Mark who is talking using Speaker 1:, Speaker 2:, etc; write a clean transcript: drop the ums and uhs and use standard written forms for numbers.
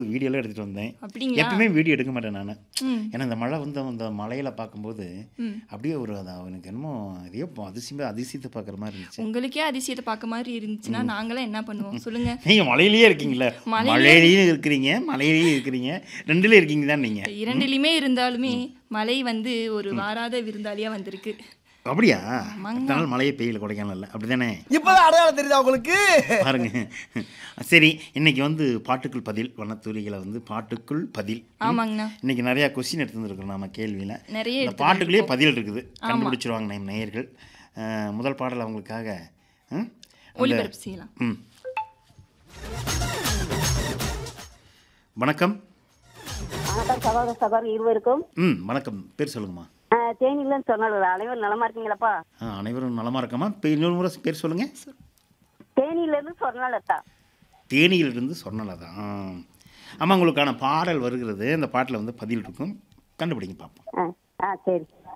Speaker 1: வீடியோலாம் எடுத்துட்டு வந்தேன்.
Speaker 2: அப்படிங்களா?
Speaker 1: எப்பயுமே வீடியோ எடுக்க மாட்டேன் நானு.
Speaker 2: ம்.
Speaker 1: ஏன்னா இந்த மழை வந்து அந்த மலையில பார்க்கும்போது,
Speaker 2: ம்.
Speaker 1: அப்படியே ஒரு அது எனக்கு என்னமோ எதையோ அதிசயத்த பார்க்குற மாரி இருந்துச்சு.
Speaker 2: உங்களுக்கே அதிசயத்த பார்க்க மாதிரி இருந்துச்சுன்னா, நாங்கலாம் என்ன பண்ணுவோம்? சொல்லுங்க.
Speaker 1: நீங்க மலையிலேயே இருக்கீங்கல்ல.
Speaker 2: மலையிலே
Speaker 1: மழையிலயும் இருக்கிறீங்க, மலையிலயும் இருக்கிறீங்க. 2லயும் இருக்கீங்க தான் நீங்க.
Speaker 2: 2லயுமே இருந்தாலுமே, மழை வந்து ஒரு வாராத விருந்தாளியா வந்திருக்கு.
Speaker 1: அப்படியா?
Speaker 2: ஆமாங்க.
Speaker 1: அடுத்த நாள் மழையே பெய்யல கொடைக்கானல்ல. அப்படிதானே?
Speaker 3: இப்பதான் அடையாளம் தெரியுதா உங்களுக்கு?
Speaker 1: பாருங்க. சரி, இன்னைக்கு வந்து பாட்டுக்குள் பதில் வண்ணத்தூரிகளை வந்து பாட்டுக்குள் பதில்.
Speaker 2: ஆமாங்கண்ணா.
Speaker 1: இன்னைக்கு நிறையா கொஸ்டின் எடுத்து வந்திருக்கோம் நம்ம கேள்வியில்.
Speaker 2: நிறைய
Speaker 1: இந்த
Speaker 2: எடுத்து
Speaker 1: பாட்டுக்குள்ளேயே
Speaker 2: வந்திருக்கோம்.
Speaker 1: பதில் இருக்குது.
Speaker 2: ஆமா.
Speaker 1: கண்டுபிடிச்சிருவாங்க நம்ம நேயர்கள். முதல் பாடல் அவங்களுக்காக ம், அந்த
Speaker 2: ஒளிபரப்பு செய்யலாம்.
Speaker 1: ம் வணக்கம்.
Speaker 4: வணக்கம் சகோதர சகோதரி இருவருக்கும்.
Speaker 1: வணக்கம். பேர் சொல்லுங்கம்மா.
Speaker 4: தேனியிலன்னு சொன்னல அனைவரும் நலமா இருக்கீங்களாப்பா?
Speaker 1: அனைவரும் நலமா இருக்கம்மா. இப்போ இன்னொரு முறை பேர் சொல்லுங்க.
Speaker 4: தேனியில இருந்து சொர்ணலதா.
Speaker 1: தேனியிலிருந்து சொன்னலதா. ஆமாம், உங்களுக்கான பாடல் வருகிறது. அந்த பாட்டில் வந்து பதில் இருக்கும். கண்டுபிடிங்க பார்ப்போம்.
Speaker 4: சரி.